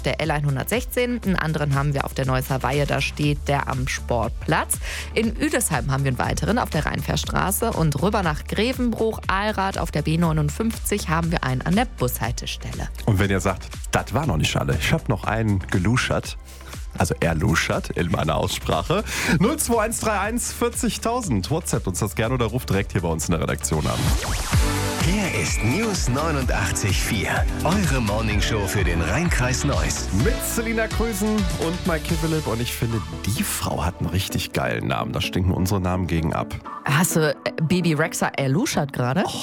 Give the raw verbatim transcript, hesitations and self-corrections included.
der L hundertsechzehn. Einen anderen haben wir auf der Neusser Weihe, da steht der am Sportplatz. In Üdesheim haben wir einen weiteren auf der Rheinfährstraße. Und rüber nach Grevenbruch, Alrath auf der B neunundfünfzig haben wir einen an der Bushaltestelle. Und wenn ihr sagt, das war noch nicht alle, ich habe noch einen geluschert. Also er luschert in meiner Aussprache. null zwei eins drei eins vierzigtausend. WhatsApp uns das gerne oder ruft direkt hier bei uns in der Redaktion an. Hier ist News neunundachtzig Komma vier. Eure Morningshow für den Rhein-Kreis Neuss. Mit Selina Krüsen und Maike Philipp. Und ich finde, die Frau hat einen richtig geilen Namen. Da stinken unsere Namen gegen ab. Hast du äh, Baby Rexa erluschert gerade? Oh,